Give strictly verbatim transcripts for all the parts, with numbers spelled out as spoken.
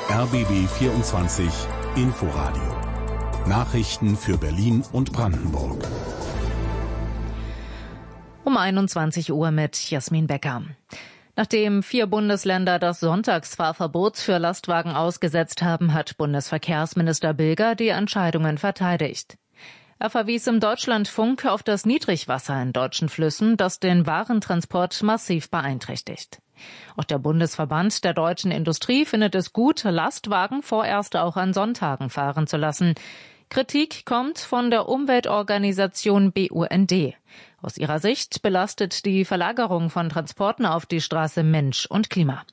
R B B vierundzwanzig Inforadio. Nachrichten für Berlin und Brandenburg. Um einundzwanzig Uhr mit Jasmin Becker. Nachdem vier Bundesländer das Sonntagsfahrverbot für Lastwagen ausgesetzt haben, hat Bundesverkehrsminister Bilger die Entscheidungen verteidigt. Er verwies im Deutschlandfunk auf das Niedrigwasser in deutschen Flüssen, das den Warentransport massiv beeinträchtigt. Auch der Bundesverband der deutschen Industrie findet es gut, Lastwagen vorerst auch an Sonntagen fahren zu lassen. Kritik kommt von der Umweltorganisation B U N D. Aus ihrer Sicht belastet die Verlagerung von Transporten auf die Straße Mensch und Klima.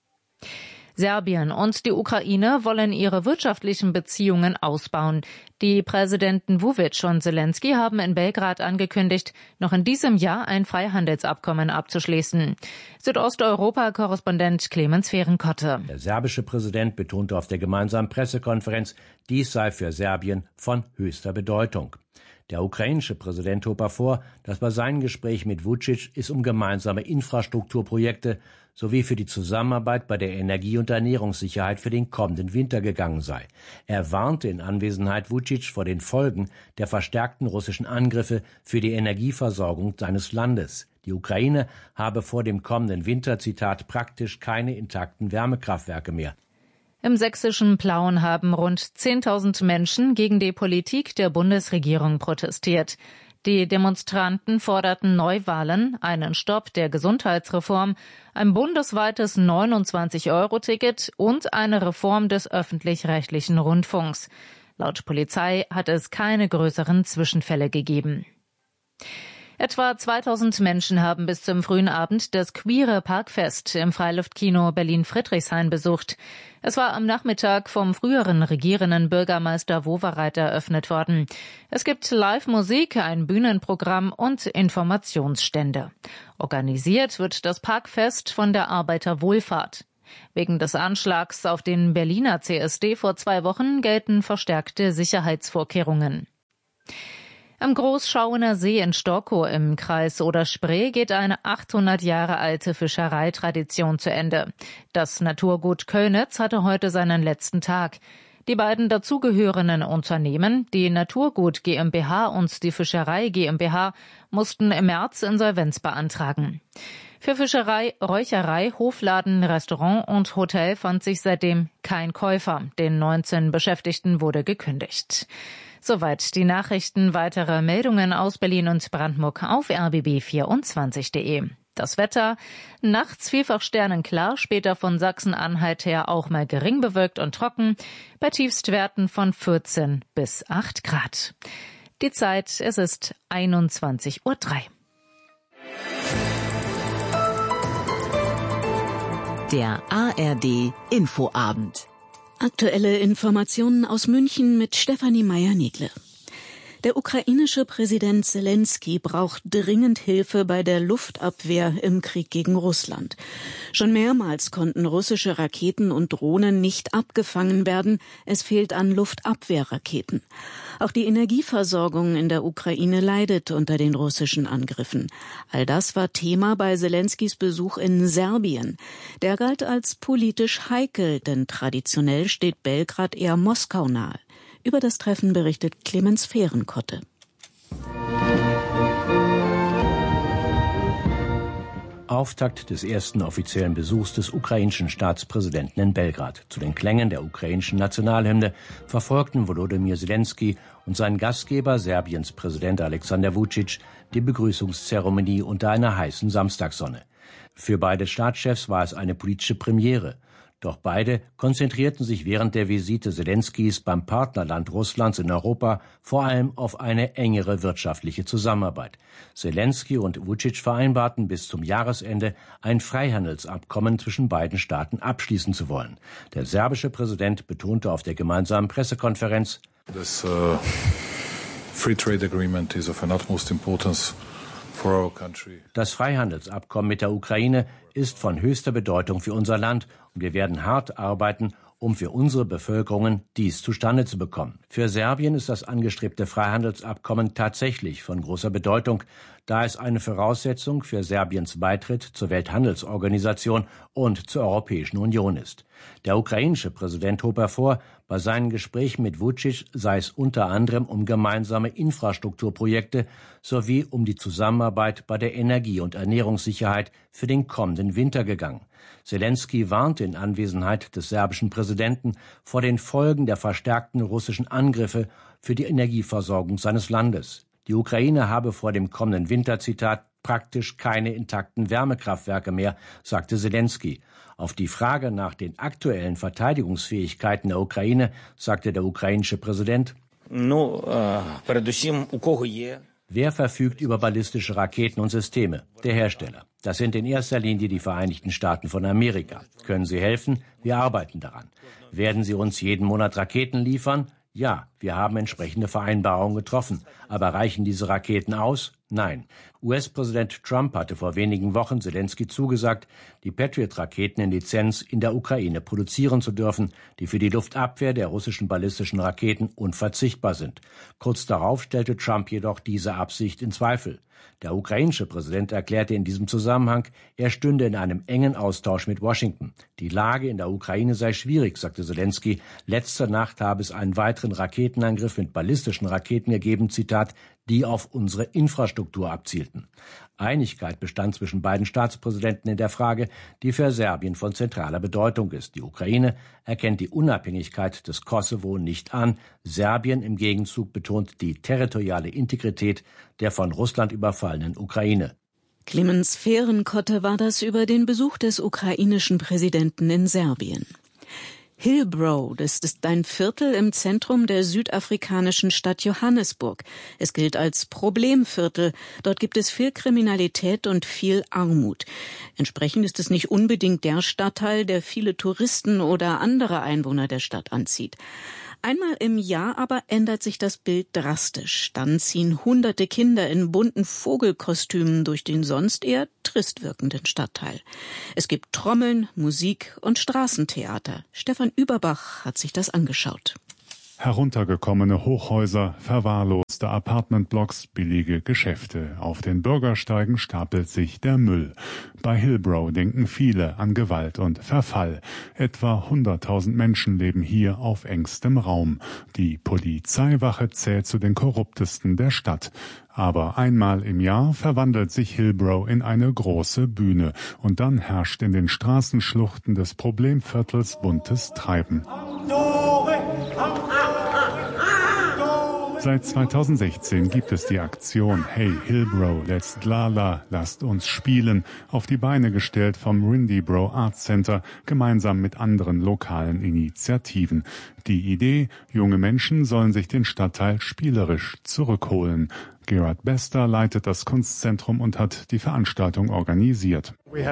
Serbien und die Ukraine wollen ihre wirtschaftlichen Beziehungen ausbauen. Die Präsidenten Vučić und Zelensky haben in Belgrad angekündigt, noch in diesem Jahr ein Freihandelsabkommen abzuschließen. Südosteuropa-Korrespondent Clemens Fehrenkotte. Der serbische Präsident betonte auf der gemeinsamen Pressekonferenz, dies sei für Serbien von höchster Bedeutung. Der ukrainische Präsident hob hervor, dass bei seinem Gespräch mit Vučić es um gemeinsame Infrastrukturprojekte sowie für die Zusammenarbeit bei der Energie- und Ernährungssicherheit für den kommenden Winter gegangen sei. Er warnte in Anwesenheit Vučić vor den Folgen der verstärkten russischen Angriffe für die Energieversorgung seines Landes. Die Ukraine habe vor dem kommenden Winter, Zitat, praktisch keine intakten Wärmekraftwerke mehr. Im sächsischen Plauen haben rund zehntausend Menschen gegen die Politik der Bundesregierung protestiert. Die Demonstranten forderten Neuwahlen, einen Stopp der Gesundheitsreform, ein bundesweites neunundzwanzig Euro Ticket und eine Reform des öffentlich-rechtlichen Rundfunks. Laut Polizei hat es keine größeren Zwischenfälle gegeben. Etwa zweitausend Menschen haben bis zum frühen Abend das Queere Parkfest im Freiluftkino Berlin-Friedrichshain besucht. Es war am Nachmittag vom früheren regierenden Bürgermeister Wowereit eröffnet worden. Es gibt Live-Musik, ein Bühnenprogramm und Informationsstände. Organisiert wird das Parkfest von der Arbeiterwohlfahrt. Wegen des Anschlags auf den Berliner C S D vor zwei Wochen gelten verstärkte Sicherheitsvorkehrungen. Am Großschauener See in Storkow im Kreis Oder-Spree geht eine achthundert Jahre alte Fischereitradition zu Ende. Das Naturgut Kölnitz hatte heute seinen letzten Tag. Die beiden dazugehörenden Unternehmen, die Naturgut GmbH und die Fischerei GmbH, mussten im März Insolvenz beantragen. Für Fischerei, Räucherei, Hofladen, Restaurant und Hotel fand sich seitdem kein Käufer. Den neunzehn Beschäftigten wurde gekündigt. Soweit die Nachrichten. Weitere Meldungen aus Berlin und Brandenburg auf R B B vierundzwanzig punkt de. Das Wetter: nachts vielfach sternenklar, später von Sachsen-Anhalt her auch mal gering bewölkt und trocken, bei Tiefstwerten von vierzehn bis acht Grad. Die Zeit, es ist einundzwanzig Uhr drei. Der A R D Infoabend. Aktuelle Informationen aus München mit Stefanie Meyer-Niegle. Der ukrainische Präsident Zelensky braucht dringend Hilfe bei der Luftabwehr im Krieg gegen Russland. Schon mehrmals konnten russische Raketen und Drohnen nicht abgefangen werden. Es fehlt an Luftabwehrraketen. Auch die Energieversorgung in der Ukraine leidet unter den russischen Angriffen. All das war Thema bei Zelenskys Besuch in Serbien. Der galt als politisch heikel, denn traditionell steht Belgrad eher Moskau nahe. Über das Treffen berichtet Clemens Fehrenkotte. Auftakt des ersten offiziellen Besuchs des ukrainischen Staatspräsidenten in Belgrad. Zu den Klängen der ukrainischen Nationalhymne verfolgten Volodymyr Zelensky und sein Gastgeber, Serbiens Präsident Alexander Vučić, die Begrüßungszeremonie unter einer heißen Samstagssonne. Für beide Staatschefs war es eine politische Premiere. Doch beide konzentrierten sich während der Visite Zelenskys beim Partnerland Russlands in Europa vor allem auf eine engere wirtschaftliche Zusammenarbeit. Zelensky und Vučić vereinbarten, bis zum Jahresende ein Freihandelsabkommen zwischen beiden Staaten abschließen zu wollen. Der serbische Präsident betonte auf der gemeinsamen Pressekonferenz: This uh, free trade agreement is of an utmost importance. Das Freihandelsabkommen mit der Ukraine ist von höchster Bedeutung für unser Land und wir werden hart arbeiten, um für unsere Bevölkerungen dies zustande zu bekommen. Für Serbien ist das angestrebte Freihandelsabkommen tatsächlich von großer Bedeutung, da es eine Voraussetzung für Serbiens Beitritt zur Welthandelsorganisation und zur Europäischen Union ist. Der ukrainische Präsident hob hervor, bei seinen Gesprächen mit Vučić sei es unter anderem um gemeinsame Infrastrukturprojekte sowie um die Zusammenarbeit bei der Energie- und Ernährungssicherheit für den kommenden Winter gegangen. Selenskyj warnte in Anwesenheit des serbischen Präsidenten vor den Folgen der verstärkten russischen Angriffe für die Energieversorgung seines Landes. Die Ukraine habe vor dem kommenden Winter, Zitat, praktisch keine intakten Wärmekraftwerke mehr, sagte Selenskyj. Auf die Frage nach den aktuellen Verteidigungsfähigkeiten der Ukraine sagte der ukrainische Präsident: No, uh, передусім, у кого є? Wer verfügt über ballistische Raketen und Systeme? Der Hersteller. Das sind in erster Linie die Vereinigten Staaten von Amerika. Können Sie helfen? Wir arbeiten daran. Werden Sie uns jeden Monat Raketen liefern? Ja, wir haben entsprechende Vereinbarungen getroffen. Aber reichen diese Raketen aus? Nein. U S-Präsident Trump hatte vor wenigen Wochen Selenskyj zugesagt, die Patriot-Raketen in Lizenz in der Ukraine produzieren zu dürfen, die für die Luftabwehr der russischen ballistischen Raketen unverzichtbar sind. Kurz darauf stellte Trump jedoch diese Absicht in Zweifel. Der ukrainische Präsident erklärte in diesem Zusammenhang, er stünde in einem engen Austausch mit Washington. Die Lage in der Ukraine sei schwierig, sagte Selenskyj. Letzte Nacht habe es einen weiteren Raketenangriff mit ballistischen Raketen gegeben, Zitat, die auf unsere Infrastruktur abzielten. Einigkeit bestand zwischen beiden Staatspräsidenten in der Frage, die für Serbien von zentraler Bedeutung ist. Die Ukraine erkennt die Unabhängigkeit des Kosovo nicht an. Serbien im Gegenzug betont die territoriale Integrität der von Russland überfallenen Ukraine. Clemens Fehrenkotte war das über den Besuch des ukrainischen Präsidenten in Serbien. Hillbrow, das ist ein Viertel im Zentrum der südafrikanischen Stadt Johannesburg. Es gilt als Problemviertel. Dort gibt es viel Kriminalität und viel Armut. Entsprechend ist es nicht unbedingt der Stadtteil, der viele Touristen oder andere Einwohner der Stadt anzieht. Einmal im Jahr aber ändert sich das Bild drastisch. Dann ziehen hunderte Kinder in bunten Vogelkostümen durch den sonst eher trist wirkenden Stadtteil. Es gibt Trommeln, Musik und Straßentheater. Stefan Überbach hat sich das angeschaut. Heruntergekommene Hochhäuser, verwahrloste Apartmentblocks, billige Geschäfte. Auf den Bürgersteigen stapelt sich der Müll. Bei Hillbrow denken viele an Gewalt und Verfall. Etwa hunderttausend Menschen leben hier auf engstem Raum. Die Polizeiwache zählt zu den korruptesten der Stadt. Aber einmal im Jahr verwandelt sich Hillbrow in eine große Bühne. Und dann herrscht in den Straßenschluchten des Problemviertels buntes Treiben. Seit zweitausendsechzehn gibt es die Aktion Hey Hillbrow, Let's Dlala, lasst uns spielen, auf die Beine gestellt vom Rindybrow Arts Center, gemeinsam mit anderen lokalen Initiativen. Die Idee, junge Menschen sollen sich den Stadtteil spielerisch zurückholen. Gerard Bester leitet das Kunstzentrum und hat die Veranstaltung organisiert. Wir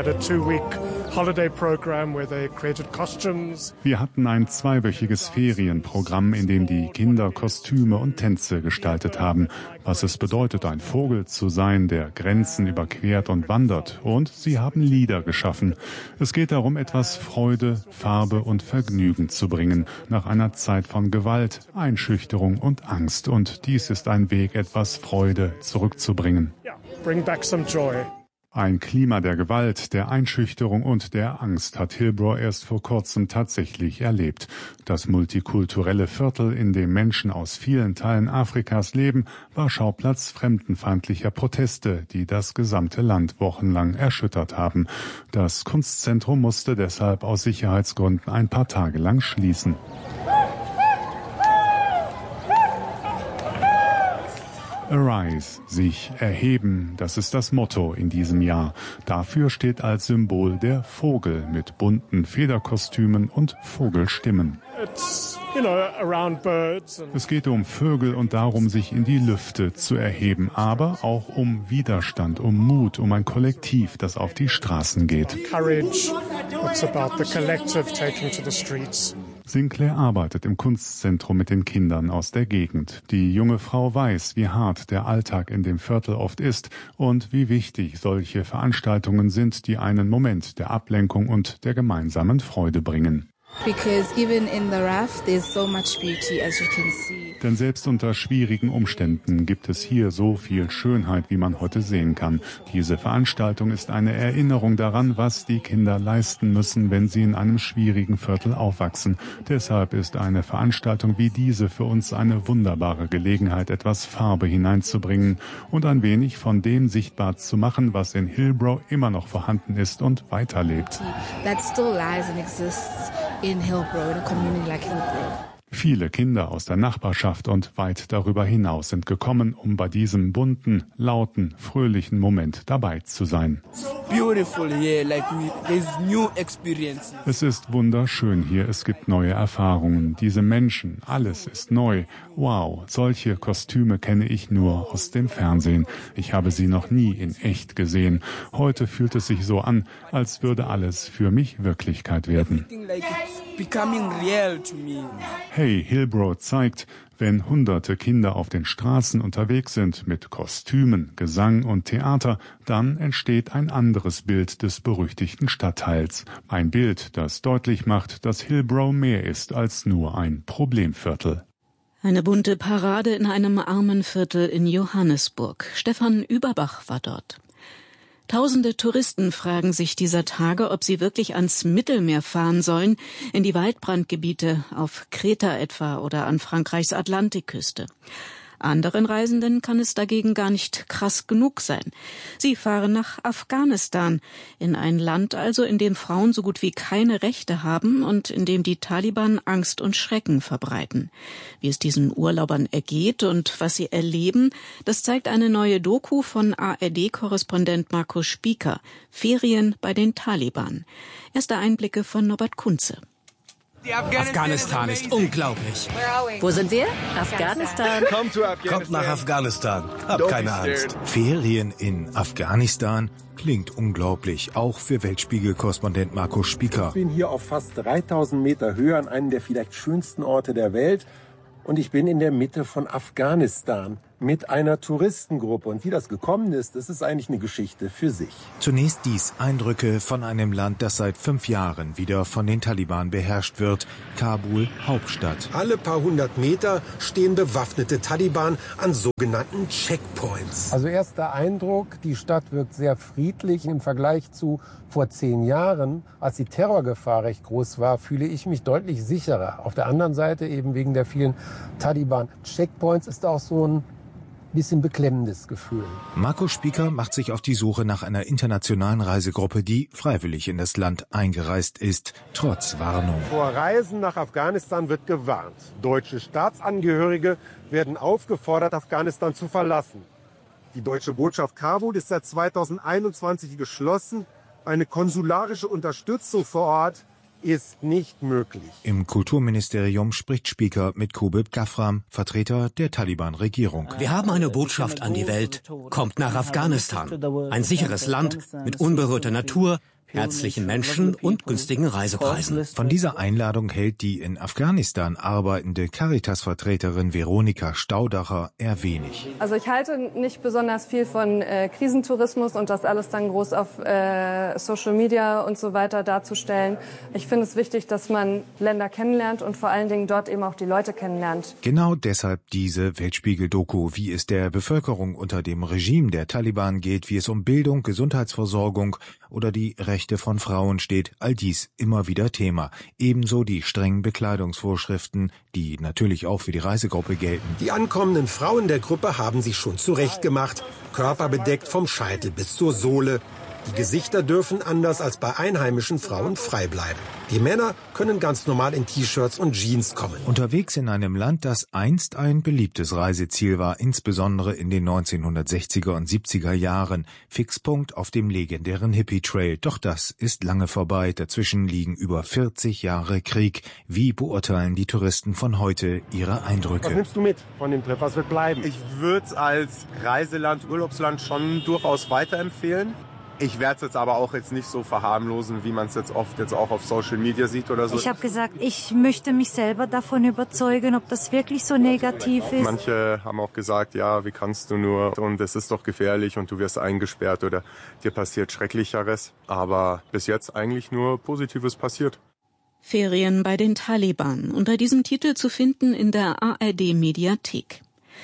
hatten ein zweiwöchiges Ferienprogramm, in dem die Kinder Kostüme und Tänze gestaltet haben. Was es bedeutet, ein Vogel zu sein, der Grenzen überquert und wandert. Und sie haben Lieder geschaffen. Es geht darum, etwas Freude, Farbe und Vergnügen zu bringen, nach einer Zeit von Gewalt, Einschüchterung und Angst. Und dies ist ein Weg, etwas Freude zurückzubringen. Yeah, bring back some joy. Ein Klima der Gewalt, der Einschüchterung und der Angst hat Hillbrow erst vor kurzem tatsächlich erlebt. Das multikulturelle Viertel, in dem Menschen aus vielen Teilen Afrikas leben, war Schauplatz fremdenfeindlicher Proteste, die das gesamte Land wochenlang erschüttert haben. Das Kunstzentrum musste deshalb aus Sicherheitsgründen ein paar Tage lang schließen. Arise, sich erheben, das ist das Motto in diesem Jahr. Dafür steht als Symbol der Vogel mit bunten Federkostümen und Vogelstimmen. You know, around birds. Es geht um Vögel und darum, sich in die Lüfte zu erheben, aber auch um Widerstand, um Mut, um ein Kollektiv, das auf die Straßen geht. Courage. It's about the collective taking to the streets. Sinclair arbeitet im Kunstzentrum mit den Kindern aus der Gegend. Die junge Frau weiß, wie hart der Alltag in dem Viertel oft ist und wie wichtig solche Veranstaltungen sind, die einen Moment der Ablenkung und der gemeinsamen Freude bringen. Denn selbst unter schwierigen Umständen gibt es hier so viel Schönheit, wie man heute sehen kann. Diese Veranstaltung ist eine Erinnerung daran, was die Kinder leisten müssen, wenn sie in einem schwierigen Viertel aufwachsen. Deshalb ist eine Veranstaltung wie diese für uns eine wunderbare Gelegenheit, etwas Farbe hineinzubringen und ein wenig von dem sichtbar zu machen, was in Hillbrow immer noch vorhanden ist und weiterlebt. Viele Kinder aus der Nachbarschaft und weit darüber hinaus sind gekommen, um bei diesem bunten, lauten, fröhlichen Moment dabei zu sein. Es ist wunderschön hier, es gibt neue Erfahrungen, diese Menschen, alles ist neu. Wow, solche Kostüme kenne ich nur aus dem Fernsehen. Ich habe sie noch nie in echt gesehen. Heute fühlt es sich so an, als würde alles für mich Wirklichkeit werden. Hey, Hillbrow zeigt, wenn hunderte Kinder auf den Straßen unterwegs sind mit Kostümen, Gesang und Theater, dann entsteht ein anderes Bild des berüchtigten Stadtteils. Ein Bild, das deutlich macht, dass Hillbrow mehr ist als nur ein Problemviertel. Eine bunte Parade in einem armen Viertel in Johannesburg. Stefan Überbach war dort. Tausende Touristen fragen sich dieser Tage, ob sie wirklich ans Mittelmeer fahren sollen, in die Waldbrandgebiete, auf Kreta etwa oder an Frankreichs Atlantikküste. Anderen Reisenden kann es dagegen gar nicht krass genug sein. Sie fahren nach Afghanistan, in ein Land also, in dem Frauen so gut wie keine Rechte haben und in dem die Taliban Angst und Schrecken verbreiten. Wie es diesen Urlaubern ergeht und was sie erleben, das zeigt eine neue Doku von A R D-Korrespondent Markus Spieker, Ferien bei den Taliban. Erste Einblicke von Norbert Kunze. Afghanistan ist unglaublich. Wo sind wir? Afghanistan. Kommt nach Afghanistan. Habt keine Angst. Ferien in Afghanistan klingt unglaublich, auch für Weltspiegel-Korrespondent Markus Spieker. Ich bin hier auf fast dreitausend Meter Höhe an einem der vielleicht schönsten Orte der Welt. Und ich bin in der Mitte von Afghanistan mit einer Touristengruppe. Und wie das gekommen ist, das ist eigentlich eine Geschichte für sich. Zunächst dies Eindrücke von einem Land, das seit fünf Jahren wieder von den Taliban beherrscht wird. Kabul, Hauptstadt. Alle paar hundert Meter stehen bewaffnete Taliban an sogenannten Checkpoints. Also erster Eindruck, die Stadt wirkt sehr friedlich im Vergleich zu vor zehn Jahren. Als die Terrorgefahr recht groß war, fühle ich mich deutlich sicherer. Auf der anderen Seite eben wegen der vielen Taliban-Checkpoints ist auch so ein bisschen beklemmendes Gefühl. Markus Spieker macht sich auf die Suche nach einer internationalen Reisegruppe, die freiwillig in das Land eingereist ist, trotz Warnung. Vor Reisen nach Afghanistan wird gewarnt. Deutsche Staatsangehörige werden aufgefordert, Afghanistan zu verlassen. Die deutsche Botschaft Kabul ist seit zweitausendeinundzwanzig geschlossen. Eine konsularische Unterstützung vor Ort ist nicht möglich. Im Kulturministerium spricht Spieker mit Kubib Gafram, Vertreter der Taliban-Regierung. Wir haben eine Botschaft an die Welt. Kommt nach Afghanistan. Ein sicheres Land mit unberührter Natur, herzlichen Menschen und günstigen Reisepreisen. Von dieser Einladung hält die in Afghanistan arbeitende Caritas-Vertreterin Veronika Staudacher eher wenig. Also ich halte nicht besonders viel von äh, Krisentourismus und das alles dann groß auf äh, Social Media und so weiter darzustellen. Ich finde es wichtig, dass man Länder kennenlernt und vor allen Dingen dort eben auch die Leute kennenlernt. Genau deshalb diese Weltspiegel-Doku, wie es der Bevölkerung unter dem Regime der Taliban geht, wie es um Bildung, Gesundheitsversorgung oder die Rechte von Frauen steht, all dies immer wieder Thema. Ebenso die strengen Bekleidungsvorschriften, die natürlich auch für die Reisegruppe gelten. Die ankommenden Frauen der Gruppe haben sich schon zurechtgemacht, körperbedeckt vom Scheitel bis zur Sohle. Die Gesichter dürfen anders als bei einheimischen Frauen frei bleiben. Die Männer können ganz normal in T-Shirts und Jeans kommen. Unterwegs in einem Land, das einst ein beliebtes Reiseziel war, insbesondere in den neunzehnhundertsechziger und siebziger Jahren. Fixpunkt auf dem legendären Hippie Trail. Doch das ist lange vorbei. Dazwischen liegen über vierzig Jahre Krieg. Wie beurteilen die Touristen von heute ihre Eindrücke? Was nimmst du mit von dem Trip? Was wird bleiben? Ich würde es als Reiseland, Urlaubsland schon durchaus weiterempfehlen. Ich werde es jetzt aber auch jetzt nicht so verharmlosen, wie man es jetzt oft jetzt auch auf Social Media sieht oder so. Ich habe gesagt, ich möchte mich selber davon überzeugen, ob das wirklich so negativ ist. Manche haben auch gesagt, ja, wie kannst du nur und es ist doch gefährlich und du wirst eingesperrt oder dir passiert Schrecklicheres. Aber bis jetzt eigentlich nur Positives passiert. Ferien bei den Taliban, unter diesem Titel zu finden in der A R D-Mediathek.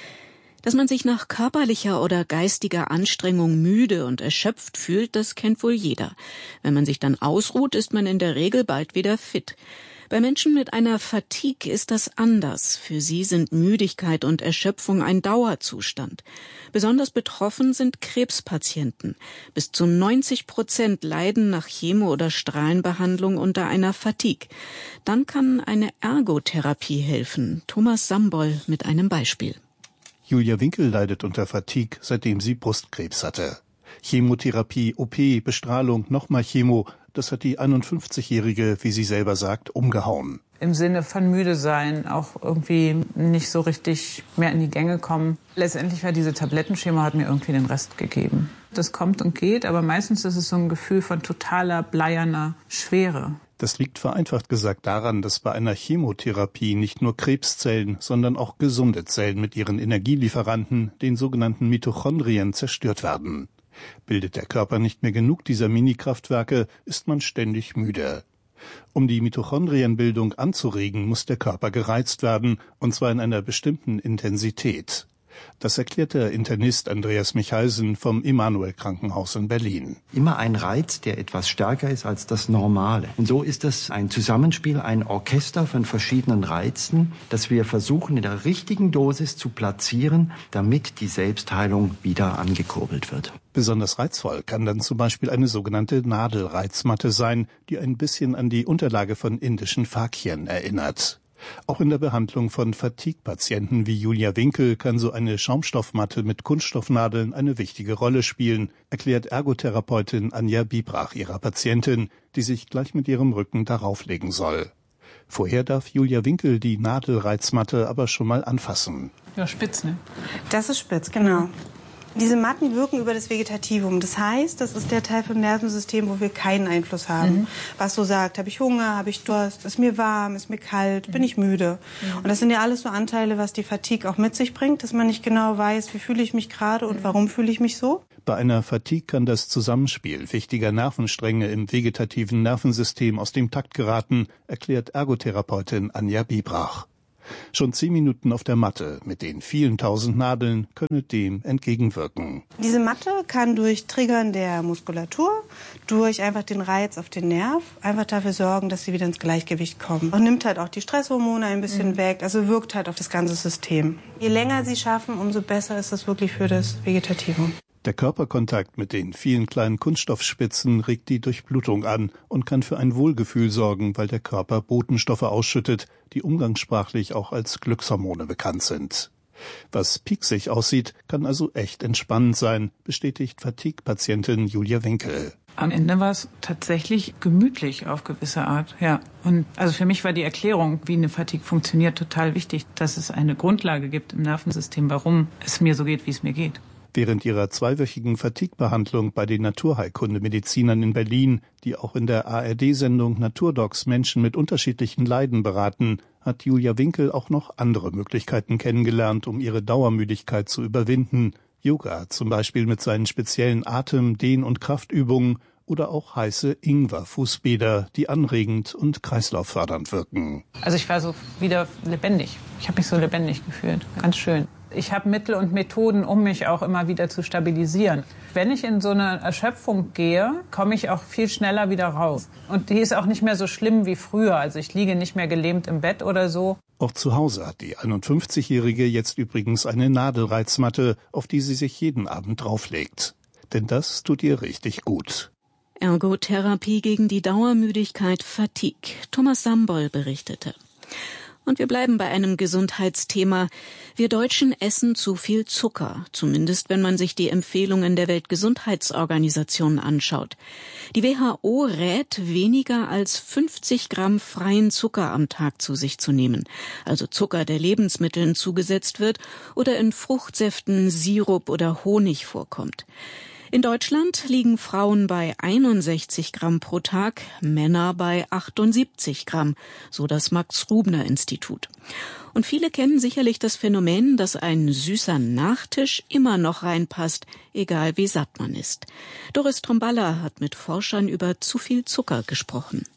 Dass man sich nach körperlicher oder geistiger Anstrengung müde und erschöpft fühlt, das kennt wohl jeder. Wenn man sich dann ausruht, ist man in der Regel bald wieder fit. Bei Menschen mit einer Fatigue ist das anders. Für sie sind Müdigkeit und Erschöpfung ein Dauerzustand. Besonders betroffen sind Krebspatienten. Bis zu neunzig Prozent leiden nach Chemo- oder Strahlenbehandlung unter einer Fatigue. Dann kann eine Ergotherapie helfen. Thomas Sambol mit einem Beispiel. Julia Winkel leidet unter Fatigue, seitdem sie Brustkrebs hatte. Chemotherapie, O P, Bestrahlung, nochmal Chemo, das hat die einundfünfzigjährige, wie sie selber sagt, umgehauen. Im Sinne von müde sein, auch irgendwie nicht so richtig mehr in die Gänge kommen. Letztendlich war diese Tablettenschema, hat mir irgendwie den Rest gegeben. Das kommt und geht, aber meistens ist es so ein Gefühl von totaler, bleierner Schwere. Das liegt vereinfacht gesagt daran, dass bei einer Chemotherapie nicht nur Krebszellen, sondern auch gesunde Zellen mit ihren Energielieferanten, den sogenannten Mitochondrien, zerstört werden. Bildet der Körper nicht mehr genug dieser Minikraftwerke, ist man ständig müde. Um die Mitochondrienbildung anzuregen, muss der Körper gereizt werden, und zwar in einer bestimmten Intensität. Das erklärt der Internist Andreas Michalsen vom Emanuel-Krankenhaus in Berlin. Immer ein Reiz, der etwas stärker ist als das Normale. Und so ist es ein Zusammenspiel, ein Orchester von verschiedenen Reizen, das wir versuchen in der richtigen Dosis zu platzieren, damit die Selbstheilung wieder angekurbelt wird. Besonders reizvoll kann dann zum Beispiel eine sogenannte Nadelreizmatte sein, die ein bisschen an die Unterlage von indischen Fakien erinnert. Auch in der Behandlung von Fatigue-Patienten wie Julia Winkel kann so eine Schaumstoffmatte mit Kunststoffnadeln eine wichtige Rolle spielen, erklärt Ergotherapeutin Anja Biebrach ihrer Patientin, die sich gleich mit ihrem Rücken darauf legen soll. Vorher darf Julia Winkel die Nadelreizmatte aber schon mal anfassen. Ja, spitz, ne? Das ist spitz, genau. Diese Matten wirken über das Vegetativum. Das heißt, das ist der Teil vom Nervensystem, wo wir keinen Einfluss haben. Mhm. Was so sagt, habe ich Hunger, habe ich Durst, ist mir warm, ist mir kalt, mhm. bin ich müde. Mhm. Und das sind ja alles so Anteile, was die Fatigue auch mit sich bringt, dass man nicht genau weiß, wie fühle ich mich gerade und warum fühle ich mich so. Bei einer Fatigue kann das Zusammenspiel wichtiger Nervenstränge im vegetativen Nervensystem aus dem Takt geraten, erklärt Ergotherapeutin Anja Biebrach. Schon zehn Minuten auf der Matte mit den vielen tausend Nadeln könne dem entgegenwirken. Diese Matte kann durch Triggern der Muskulatur, durch einfach den Reiz auf den Nerv, einfach dafür sorgen, dass sie wieder ins Gleichgewicht kommen. Und nimmt halt auch die Stresshormone ein bisschen mhm. weg, also wirkt halt auf das ganze System. Je länger sie schaffen, umso besser ist das wirklich für das Vegetativum. Der Körperkontakt mit den vielen kleinen Kunststoffspitzen regt die Durchblutung an und kann für ein Wohlgefühl sorgen, weil der Körper Botenstoffe ausschüttet, die umgangssprachlich auch als Glückshormone bekannt sind. Was pieksig aussieht, kann also echt entspannend sein, bestätigt Fatigue-Patientin Julia Winkel. Am Ende war es tatsächlich gemütlich auf gewisse Art, ja. Und also für mich war die Erklärung, wie eine Fatigue funktioniert, total wichtig, dass es eine Grundlage gibt im Nervensystem, warum es mir so geht, wie es mir geht. Während ihrer zweiwöchigen Fatigue-Behandlung bei den Naturheilkundemedizinern in Berlin, die auch in der A R D-Sendung Naturdocs Menschen mit unterschiedlichen Leiden beraten, hat Julia Winkel auch noch andere Möglichkeiten kennengelernt, um ihre Dauermüdigkeit zu überwinden. Yoga zum Beispiel mit seinen speziellen Atem-, Dehn- und Kraftübungen oder auch heiße Ingwer-Fußbäder, die anregend und kreislauffördernd wirken. Also ich war so wieder lebendig. Ich habe mich so lebendig gefühlt. Ganz schön. Ich habe Mittel und Methoden, um mich auch immer wieder zu stabilisieren. Wenn ich in so eine Erschöpfung gehe, komme ich auch viel schneller wieder raus. Und die ist auch nicht mehr so schlimm wie früher. Also ich liege nicht mehr gelähmt im Bett oder so. Auch zu Hause hat die einundfünfzigjährige jetzt übrigens eine Nadelreizmatte, auf die sie sich jeden Abend drauflegt. Denn das tut ihr richtig gut. Ergotherapie gegen die Dauermüdigkeit Fatigue. Thomas Sambol berichtete. Und wir bleiben bei einem Gesundheitsthema. Wir Deutschen essen zu viel Zucker, zumindest wenn man sich die Empfehlungen der Weltgesundheitsorganisation anschaut. Die W H O rät, weniger als fünfzig Gramm freien Zucker am Tag zu sich zu nehmen, also Zucker, der Lebensmitteln zugesetzt wird oder in Fruchtsäften, Sirup oder Honig vorkommt. In Deutschland liegen Frauen bei einundsechzig Gramm pro Tag, Männer bei achtundsiebzig Gramm, so das Max-Rubner-Institut. Und viele kennen sicherlich das Phänomen, dass ein süßer Nachtisch immer noch reinpasst, egal wie satt man ist. Doris Tromballa hat mit Forschern über zu viel Zucker gesprochen.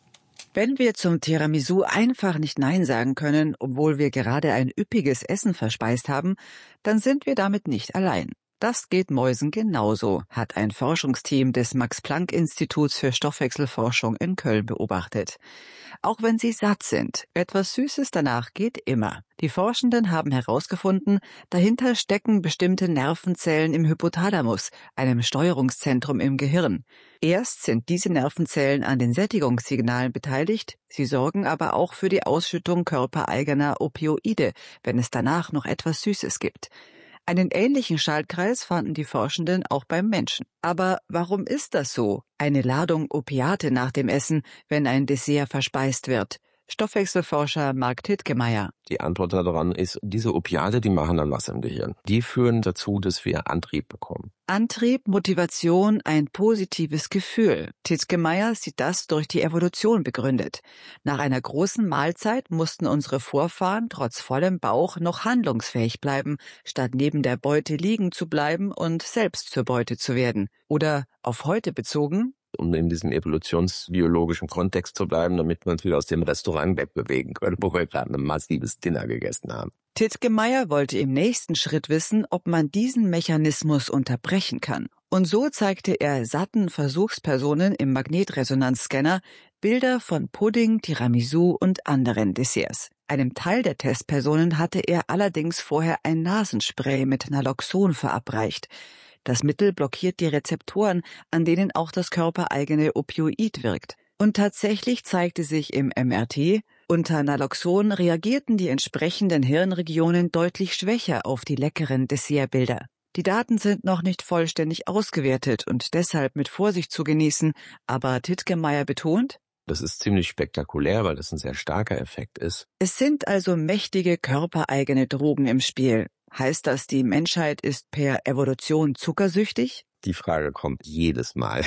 Wenn wir zum Tiramisu einfach nicht Nein sagen können, obwohl wir gerade ein üppiges Essen verspeist haben, dann sind wir damit nicht allein. Das geht Mäusen genauso, hat ein Forschungsteam des Max-Planck-Instituts für Stoffwechselforschung in Köln beobachtet. Auch wenn sie satt sind, etwas Süßes danach geht immer. Die Forschenden haben herausgefunden, dahinter stecken bestimmte Nervenzellen im Hypothalamus, einem Steuerungszentrum im Gehirn. Erst sind diese Nervenzellen an den Sättigungssignalen beteiligt, sie sorgen aber auch für die Ausschüttung körpereigener Opioide, wenn es danach noch etwas Süßes gibt. Einen ähnlichen Schaltkreis fanden die Forschenden auch beim Menschen. Aber warum ist das so? Eine Ladung Opiate nach dem Essen, wenn ein Dessert verspeist wird? Stoffwechselforscher Mark Tittgemeier. Die Antwort daran ist, diese Opiate, die machen dann was im Gehirn. Die führen dazu, dass wir Antrieb bekommen. Antrieb, Motivation, ein positives Gefühl. Tittgemeier sieht das durch die Evolution begründet. Nach einer großen Mahlzeit mussten unsere Vorfahren trotz vollem Bauch noch handlungsfähig bleiben, statt neben der Beute liegen zu bleiben und selbst zur Beute zu werden. Oder auf heute bezogen, um in diesem evolutionsbiologischen Kontext zu bleiben, damit wir uns wieder aus dem Restaurant wegbewegen können, wo wir gerade ein massives Dinner gegessen haben. Tittgemeier wollte im nächsten Schritt wissen, ob man diesen Mechanismus unterbrechen kann. Und so zeigte er satten Versuchspersonen im Magnetresonanzscanner Bilder von Pudding, Tiramisu und anderen Desserts. Einem Teil der Testpersonen hatte er allerdings vorher ein Nasenspray mit Naloxon verabreicht. Das Mittel blockiert die Rezeptoren, an denen auch das körpereigene Opioid wirkt. Und tatsächlich zeigte sich im M R T, unter Naloxon reagierten die entsprechenden Hirnregionen deutlich schwächer auf die leckeren Dessertbilder. Die Daten sind noch nicht vollständig ausgewertet und deshalb mit Vorsicht zu genießen, aber Tittgemeier betont, das ist ziemlich spektakulär, weil das ein sehr starker Effekt ist. Es sind also mächtige körpereigene Drogen im Spiel. Heißt das, die Menschheit ist per Evolution zuckersüchtig? Die Frage kommt jedes Mal.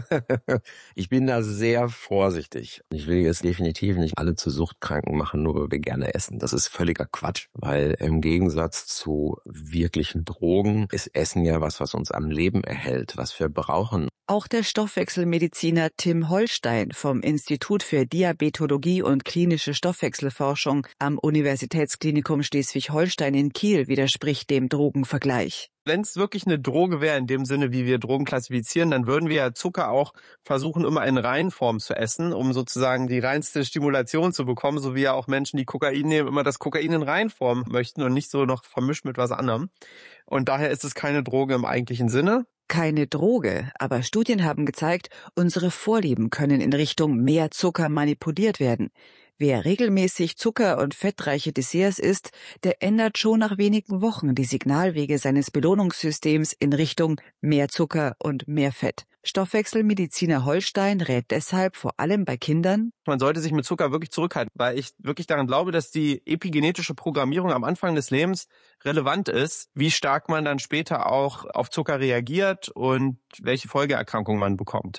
Ich bin da sehr vorsichtig. Ich will jetzt definitiv nicht alle zu Suchtkranken machen, nur weil wir gerne essen. Das ist völliger Quatsch, weil im Gegensatz zu wirklichen Drogen ist Essen ja was, was uns am Leben erhält, was wir brauchen. Auch der Stoffwechselmediziner Tim Holstein vom Institut für Diabetologie und klinische Stoffwechselforschung am Universitätsklinikum Schleswig-Holstein in Kiel widerspricht dem Drogenvergleich. Wenn es wirklich eine Droge wäre, in dem Sinne, wie wir Drogen klassifizieren, dann würden wir ja Zucker auch versuchen, immer in Reinform zu essen, um sozusagen die reinste Stimulation zu bekommen, so wie ja auch Menschen, die Kokain nehmen, immer das Kokain in Reinform möchten und nicht so noch vermischt mit was anderem. Und daher ist es keine Droge im eigentlichen Sinne. Keine Droge, aber Studien haben gezeigt, unsere Vorlieben können in Richtung mehr Zucker manipuliert werden. Wer regelmäßig Zucker- und fettreiche Desserts isst, der ändert schon nach wenigen Wochen die Signalwege seines Belohnungssystems in Richtung mehr Zucker und mehr Fett. Stoffwechselmediziner Holstein rät deshalb vor allem bei Kindern: Man sollte sich mit Zucker wirklich zurückhalten, weil ich wirklich daran glaube, dass die epigenetische Programmierung am Anfang des Lebens relevant ist, wie stark man dann später auch auf Zucker reagiert und welche Folgeerkrankungen man bekommt.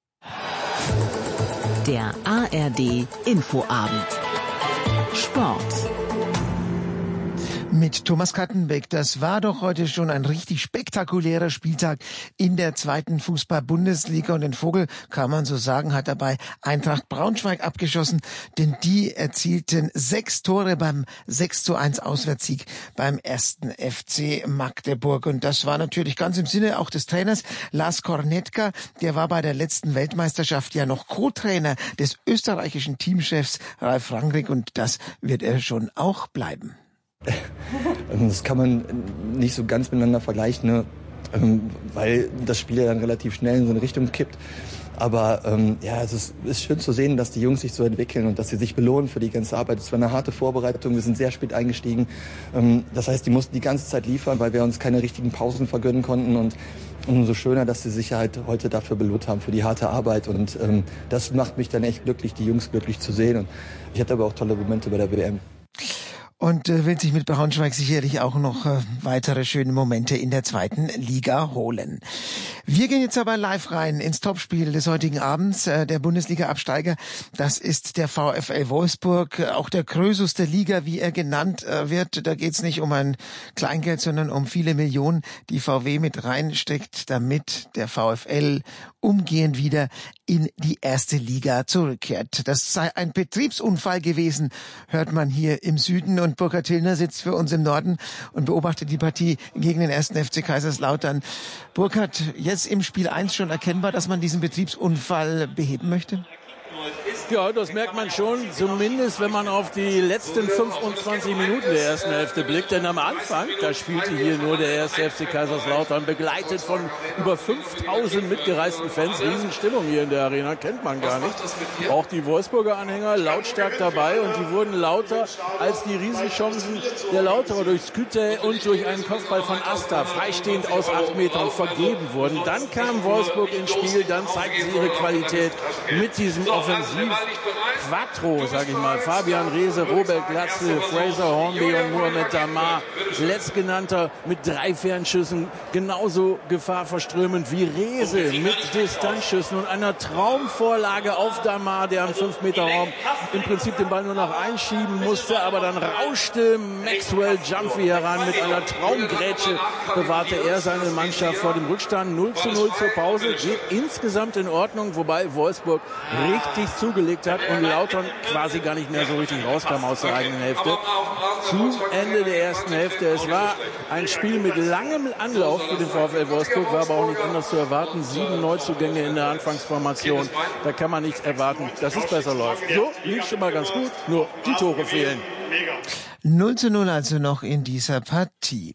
Der A R D Infoabend. Sport. Mit Thomas Kattenbeck. Das war doch heute schon ein richtig spektakulärer Spieltag in der zweiten Fußball-Bundesliga. Und den Vogel, kann man so sagen, hat dabei Eintracht Braunschweig abgeschossen, denn die erzielten sechs Tore beim sechs zu eins Auswärtssieg beim ersten F C Magdeburg. Und das war natürlich ganz im Sinne auch des Trainers Lars Kornetka. Der war bei der letzten Weltmeisterschaft ja noch Co-Trainer des österreichischen Teamchefs Ralf Rangnick, und das wird er schon auch bleiben. Das kann man nicht so ganz miteinander vergleichen, ne? Weil das Spiel ja dann relativ schnell in so eine Richtung kippt. Aber ähm, ja, es ist, ist schön zu sehen, dass die Jungs sich so entwickeln und dass sie sich belohnen für die ganze Arbeit. Es war eine harte Vorbereitung, wir sind sehr spät eingestiegen. Ähm, das heißt, die mussten die ganze Zeit liefern, weil wir uns keine richtigen Pausen vergönnen konnten. Und umso schöner, dass sie sich halt heute dafür belohnt haben, für die harte Arbeit. Und ähm, das macht mich dann echt glücklich, die Jungs glücklich zu sehen. Und ich hatte aber auch tolle Momente bei der W M. Und äh, will sich mit Braunschweig sicherlich auch noch äh, weitere schöne Momente in der zweiten Liga holen. Wir gehen jetzt aber live rein ins Topspiel des heutigen Abends. Äh, der Bundesliga-Absteiger, das ist der VfL Wolfsburg, äh, auch der Krösus der Liga, wie er genannt äh, wird. Da geht's nicht um ein Kleingeld, sondern um viele Millionen, die V W mit reinsteckt, damit der VfL umgehend wieder in die erste Liga zurückkehrt. Das sei ein Betriebsunfall gewesen, hört man hier im Süden. Und Burkhard Hillner sitzt für uns im Norden und beobachtet die Partie gegen den ersten F C Kaiserslautern. Burkhard, jetzt im Spiel eins schon erkennbar, dass man diesen Betriebsunfall beheben möchte? Ja, das merkt man schon, zumindest wenn man auf die letzten fünfundzwanzig Minuten der ersten Hälfte blickt. Denn am Anfang, da spielte hier nur der erste F C Kaiserslautern, begleitet von über fünftausend mitgereisten Fans. Riesenstimmung hier in der Arena, kennt man gar nicht. Auch die Wolfsburger Anhänger lautstark dabei und die wurden lauter, als die Riesenchancen der Lauterer durch Sküte und durch einen Kopfball von Asta freistehend aus acht Metern vergeben wurden. Dann kam Wolfsburg ins Spiel, dann zeigten sie ihre Qualität mit diesem Offensiv Quattro, sag ich mal. Fabian Reese, Robert Glatzel, Fraser Hornby und Mohamed Damar. Letztgenannter mit drei Fernschüssen, genauso gefahrverströmend wie Reese mit Distanzschüssen und einer Traumvorlage auf Damar, der am fünf Meter Raum im Prinzip den Ball nur noch einschieben musste, aber dann rauschte Maxwell Jumpy heran mit einer Traumgrätsche, bewahrte er seine Mannschaft vor dem Rückstand. null zu null zur Pause, geht insgesamt in Ordnung, wobei Wolfsburg richtig zugelegt hat und Lautern quasi gar nicht mehr so richtig rauskam aus der eigenen Hälfte. Zum Ende der ersten Hälfte. Es war ein Spiel mit langem Anlauf für den VfL Wolfsburg, war aber auch nicht anders zu erwarten. Sieben Neuzugänge in der Anfangsformation. Da kann man nichts erwarten, dass es besser läuft. So, lief schon mal ganz gut, nur die Tore fehlen. null zu null also noch in dieser Partie.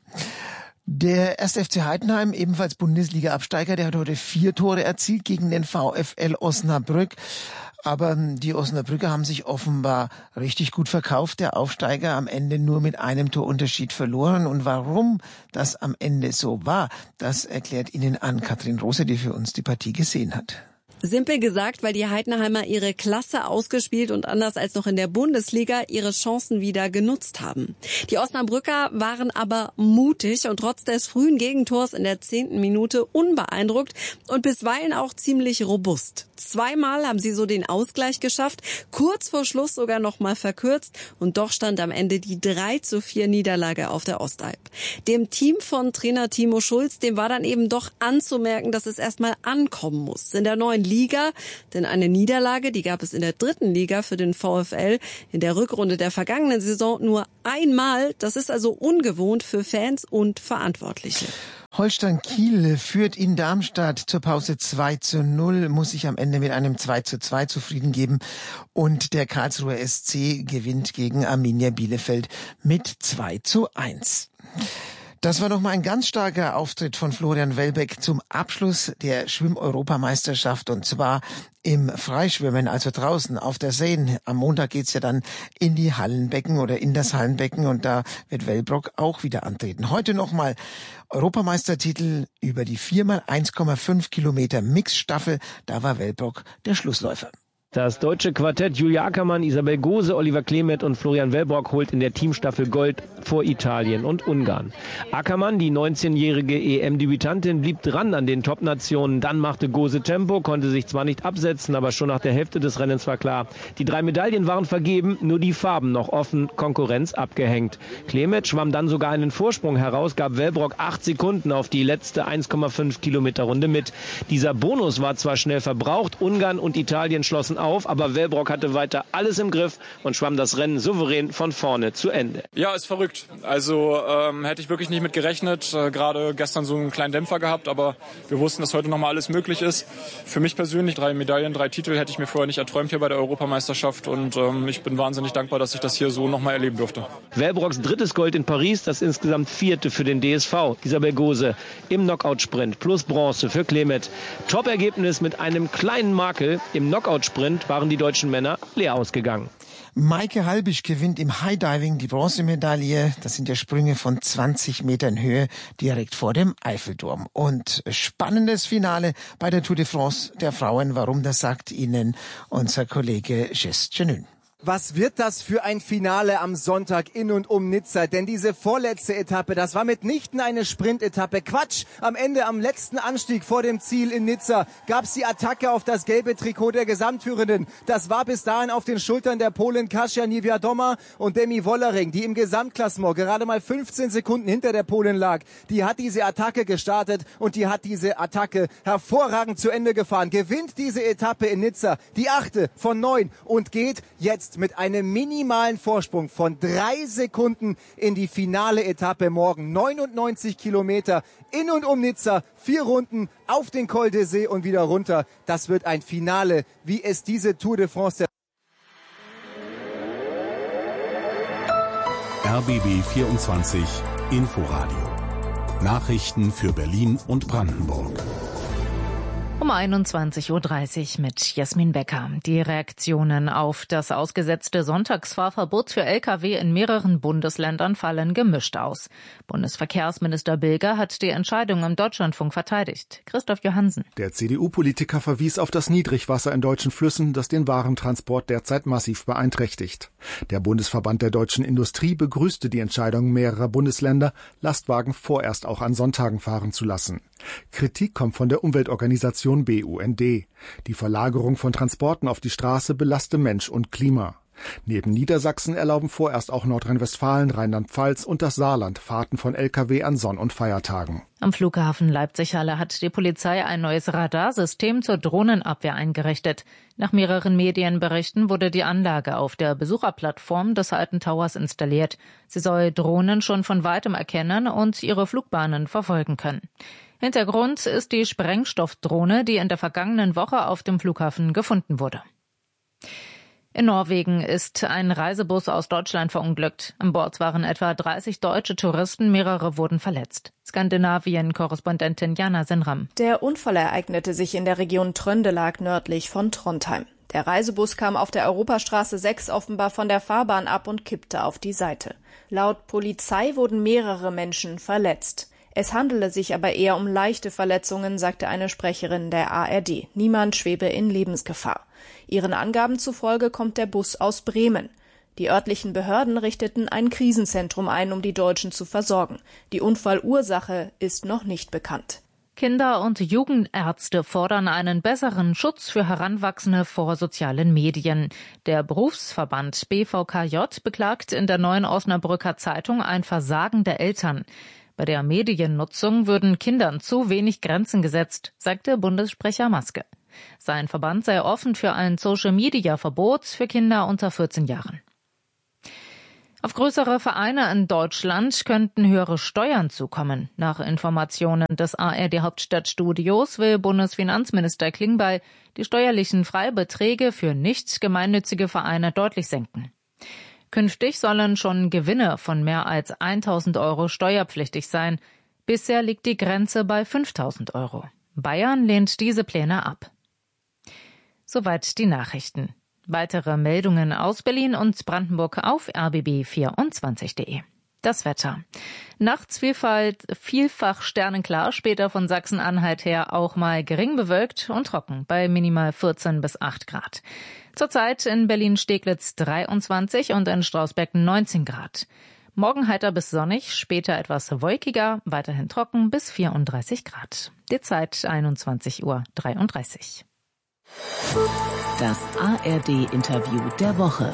Der erste F C Heidenheim, ebenfalls Bundesliga-Absteiger, der hat heute vier Tore erzielt gegen den VfL Osnabrück. Aber die Osnabrücker haben sich offenbar richtig gut verkauft. Der Aufsteiger am Ende nur mit einem Torunterschied verloren. Und warum das am Ende so war, das erklärt Ihnen Ann-Kathrin Rose, die für uns die Partie gesehen hat. Simpel gesagt, weil die Heidenheimer ihre Klasse ausgespielt und anders als noch in der Bundesliga ihre Chancen wieder genutzt haben. Die Osnabrücker waren aber mutig und trotz des frühen Gegentors in der zehnten Minute unbeeindruckt und bisweilen auch ziemlich robust. Zweimal haben sie so den Ausgleich geschafft, kurz vor Schluss sogar noch mal verkürzt und doch stand am Ende die drei zu vier Niederlage auf der Ostalb. Dem Team von Trainer Timo Schulz, dem war dann eben doch anzumerken, dass es erstmal ankommen muss in der neuen Liga, denn eine Niederlage, die gab es in der dritten Liga für den VfL in der Rückrunde der vergangenen Saison nur einmal. Das ist also ungewohnt für Fans und Verantwortliche. Holstein Kiel führt in Darmstadt zur Pause zwei zu null, muss sich am Ende mit einem zwei zu zwei zufrieden geben. Und der Karlsruher S C gewinnt gegen Arminia Bielefeld mit zwei zu eins. Das war nochmal ein ganz starker Auftritt von Florian Welbeck zum Abschluss der Schwimm-Europameisterschaft und zwar im Freischwimmen, also draußen auf der Seine. Am Montag geht's ja dann in die Hallenbecken oder in das Hallenbecken und da wird Wellbrock auch wieder antreten. Heute nochmal Europameistertitel über die vier mal eins Komma fünf Kilometer Mixstaffel. Da war Wellbrock der Schlussläufer. Das deutsche Quartett Julia Ackermann, Isabel Gose, Oliver Klemet und Florian Wellbrock holt in der Teamstaffel Gold vor Italien und Ungarn. Ackermann, die neunzehnjährige E M-Debütantin, blieb dran an den Top-Nationen. Dann machte Gose Tempo, konnte sich zwar nicht absetzen, aber schon nach der Hälfte des Rennens war klar, die drei Medaillen waren vergeben, nur die Farben noch offen, Konkurrenz abgehängt. Klemet schwamm dann sogar einen Vorsprung heraus, gab Wellbrock acht Sekunden auf die letzte eins Komma fünf Kilometer Runde mit. Dieser Bonus war zwar schnell verbraucht, Ungarn und Italien schlossen auf, aber Wellbrock hatte weiter alles im Griff und schwamm das Rennen souverän von vorne zu Ende. Ja, ist verrückt. Also ähm, hätte ich wirklich nicht mit gerechnet. Äh, Gerade gestern so einen kleinen Dämpfer gehabt, aber wir wussten, dass heute nochmal alles möglich ist. Für mich persönlich drei Medaillen, drei Titel hätte ich mir vorher nicht erträumt hier bei der Europameisterschaft und ähm, ich bin wahnsinnig dankbar, dass ich das hier so nochmal erleben durfte. Wellbrocks drittes Gold in Paris, das insgesamt vierte für den D S V. Isabel Gose im Knockout-Sprint plus Bronze für Klemet. Top-Ergebnis mit einem kleinen Makel. Im Knockout-Sprint waren die deutschen Männer leer ausgegangen. Maike Halbisch gewinnt im High-Diving die Bronzemedaille. Das sind ja Sprünge von zwanzig Metern Höhe direkt vor dem Eiffelturm. Und spannendes Finale bei der Tour de France der Frauen. Warum, das sagt Ihnen unser Kollege Jess Janun. Was wird das für ein Finale am Sonntag in und um Nizza? Denn diese vorletzte Etappe, das war mitnichten eine Sprintetappe. Quatsch! Am Ende, am letzten Anstieg vor dem Ziel in Nizza, gab's die Attacke auf das gelbe Trikot der Gesamtführenden. Das war bis dahin auf den Schultern der Polin Kasia Niewiadoma und Demi Wollering, die im Gesamtklassement gerade mal fünfzehn Sekunden hinter der Polin lag. Die hat diese Attacke gestartet und die hat diese Attacke hervorragend zu Ende gefahren. Gewinnt diese Etappe in Nizza, die achte von neun, und geht jetzt mit einem minimalen Vorsprung von drei Sekunden in die finale Etappe morgen. neunundneunzig Kilometer in und um Nizza, vier Runden auf den Col d'Essai und wieder runter. Das wird ein Finale, wie es diese Tour de France der R B B vierundzwanzig Inforadio. Nachrichten für Berlin und Brandenburg. Um einundzwanzig Uhr dreißig mit Jasmin Becker. Die Reaktionen auf das ausgesetzte Sonntagsfahrverbot für L K W in mehreren Bundesländern fallen gemischt aus. Bundesverkehrsminister Bilger hat die Entscheidung im Deutschlandfunk verteidigt. Christoph Johansen. Der C D U-Politiker verwies auf das Niedrigwasser in deutschen Flüssen, das den Warentransport derzeit massiv beeinträchtigt. Der Bundesverband der deutschen Industrie begrüßte die Entscheidung mehrerer Bundesländer, Lastwagen vorerst auch an Sonntagen fahren zu lassen. Kritik kommt von der Umweltorganisation B U N D. Die Verlagerung von Transporten auf die Straße belaste Mensch und Klima. Neben Niedersachsen erlauben vorerst auch Nordrhein-Westfalen, Rheinland-Pfalz und das Saarland Fahrten von L K W an Sonn- und Feiertagen. Am Flughafen Leipzig-Halle hat die Polizei ein neues Radarsystem zur Drohnenabwehr eingerichtet. Nach mehreren Medienberichten wurde die Anlage auf der Besucherplattform des alten Towers installiert. Sie soll Drohnen schon von weitem erkennen und ihre Flugbahnen verfolgen können. Hintergrund ist die Sprengstoffdrohne, die in der vergangenen Woche auf dem Flughafen gefunden wurde. In Norwegen ist ein Reisebus aus Deutschland verunglückt. An Bord waren etwa dreißig deutsche Touristen, mehrere wurden verletzt. Skandinavien-Korrespondentin Jana Senram. Der Unfall ereignete sich in der Region Trøndelag nördlich von Trondheim. Der Reisebus kam auf der Europastraße sechs offenbar von der Fahrbahn ab und kippte auf die Seite. Laut Polizei wurden mehrere Menschen verletzt. Es handele sich aber eher um leichte Verletzungen, sagte eine Sprecherin der A R D. Niemand schwebe in Lebensgefahr. Ihren Angaben zufolge kommt der Bus aus Bremen. Die örtlichen Behörden richteten ein Krisenzentrum ein, um die Deutschen zu versorgen. Die Unfallursache ist noch nicht bekannt. Kinder- und Jugendärzte fordern einen besseren Schutz für Heranwachsende vor sozialen Medien. Der Berufsverband B V K J beklagt in der Neuen Osnabrücker Zeitung ein Versagen der Eltern. Bei der Mediennutzung würden Kindern zu wenig Grenzen gesetzt, sagte Bundessprecher Maske. Sein Verband sei offen für ein Social-Media-Verbot für Kinder unter vierzehn Jahren. Auf größere Vereine in Deutschland könnten höhere Steuern zukommen. Nach Informationen des A R D-Hauptstadtstudios will Bundesfinanzminister Klingbeil die steuerlichen Freibeträge für nicht gemeinnützige Vereine deutlich senken. Künftig sollen schon Gewinne von mehr als tausend Euro steuerpflichtig sein. Bisher liegt die Grenze bei fünftausend Euro. Bayern lehnt diese Pläne ab. Soweit die Nachrichten. Weitere Meldungen aus Berlin und Brandenburg auf r b b vierundzwanzig punkt de. Das Wetter. Nachts Vielfalt, vielfach sternenklar, später von Sachsen-Anhalt her auch mal gering bewölkt und trocken bei minimal vierzehn bis acht Grad. Zurzeit in Berlin-Steglitz dreiundzwanzig und in Strausberg neunzehn Grad. Morgen heiter bis sonnig, später etwas wolkiger, weiterhin trocken bis vierunddreißig Grad. Die Zeit einundzwanzig Uhr dreiunddreißig. Das A R D-Interview der Woche.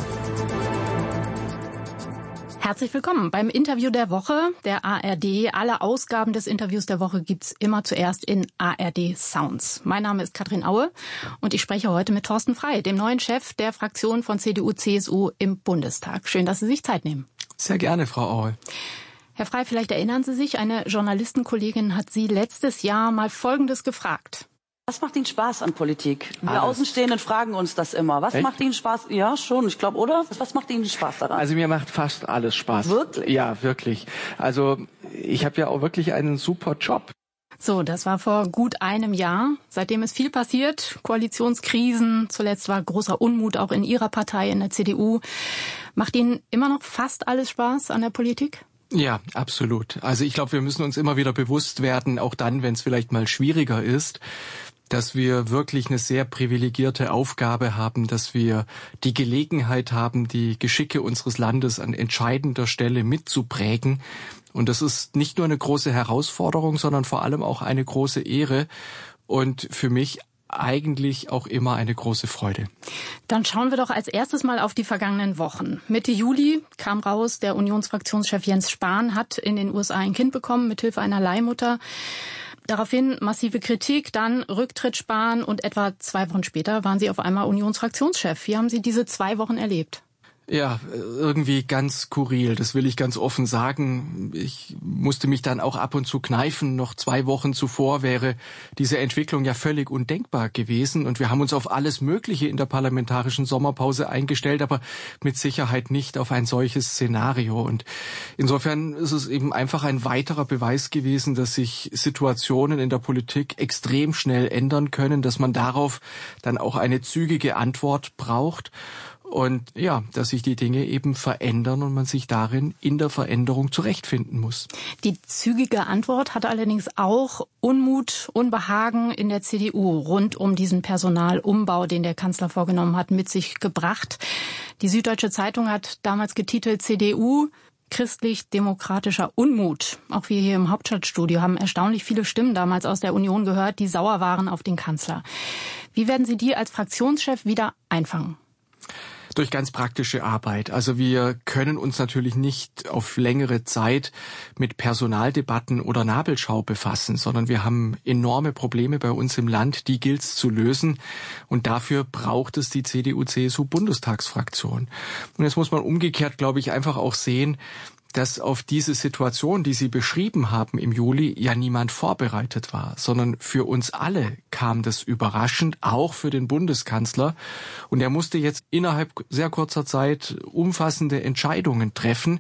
Herzlich willkommen beim Interview der Woche der A R D. Alle Ausgaben des Interviews der Woche gibt's immer zuerst in A R D Sounds. Mein Name ist Katrin Aue und ich spreche heute mit Thorsten Frey, dem neuen Chef der Fraktion von C D U C S U im Bundestag. Schön, dass Sie sich Zeit nehmen. Sehr gerne, Frau Aue. Herr Frey, vielleicht erinnern Sie sich, eine Journalistenkollegin hat Sie letztes Jahr mal Folgendes gefragt. Was macht Ihnen Spaß an Politik? Wir Alles. Außenstehenden fragen uns das immer. Was Echt? macht Ihnen Spaß? Ja, schon, ich glaube, oder? Was macht Ihnen Spaß daran? Also mir macht fast alles Spaß. Wirklich? Ja, wirklich. Also ich habe ja auch wirklich einen super Job. So, das war vor gut einem Jahr. Seitdem ist viel passiert. Koalitionskrisen, zuletzt war großer Unmut auch in Ihrer Partei, in der C D U. Macht Ihnen immer noch fast alles Spaß an der Politik? Ja, absolut. Also ich glaube, wir müssen uns immer wieder bewusst werden, auch dann, wenn es vielleicht mal schwieriger ist, dass wir wirklich eine sehr privilegierte Aufgabe haben, dass wir die Gelegenheit haben, die Geschicke unseres Landes an entscheidender Stelle mitzuprägen. Und das ist nicht nur eine große Herausforderung, sondern vor allem auch eine große Ehre und für mich eigentlich auch immer eine große Freude. Dann schauen wir doch als erstes mal auf die vergangenen Wochen. Mitte Juli kam raus, der Unionsfraktionschef Jens Spahn hat in den U S A ein Kind bekommen, mithilfe einer Leihmutter. Daraufhin massive Kritik, dann Rücktritt Spahn und etwa zwei Wochen später waren Sie auf einmal Unionsfraktionschef. Wie haben Sie diese zwei Wochen erlebt? Ja, irgendwie ganz skurril, das will ich ganz offen sagen. Ich musste mich dann auch ab und zu kneifen. Noch zwei Wochen zuvor wäre diese Entwicklung ja völlig undenkbar gewesen. Und wir haben uns auf alles Mögliche in der parlamentarischen Sommerpause eingestellt, aber mit Sicherheit nicht auf ein solches Szenario. Und insofern ist es eben einfach ein weiterer Beweis gewesen, dass sich Situationen in der Politik extrem schnell ändern können, dass man darauf dann auch eine zügige Antwort braucht. Und ja, dass sich die Dinge eben verändern und man sich darin in der Veränderung zurechtfinden muss. Die zügige Antwort hat allerdings auch Unmut, Unbehagen in der C D U rund um diesen Personalumbau, den der Kanzler vorgenommen hat, mit sich gebracht. Die Süddeutsche Zeitung hat damals getitelt C D U, christlich-demokratischer Unmut. Auch wir hier im Hauptstadtstudio haben erstaunlich viele Stimmen damals aus der Union gehört, die sauer waren auf den Kanzler. Wie werden Sie die als Fraktionschef wieder einfangen? Durch ganz praktische Arbeit. Also wir können uns natürlich nicht auf längere Zeit mit Personaldebatten oder Nabelschau befassen, sondern wir haben enorme Probleme bei uns im Land, die gilt's zu lösen. Und dafür braucht es die C D U C S U-Bundestagsfraktion. Und jetzt muss man umgekehrt, glaube ich, einfach auch sehen, dass auf diese Situation, die Sie beschrieben haben im Juli, ja niemand vorbereitet war, sondern für uns alle kam das überraschend, auch für den Bundeskanzler. Und er musste jetzt innerhalb sehr kurzer Zeit umfassende Entscheidungen treffen.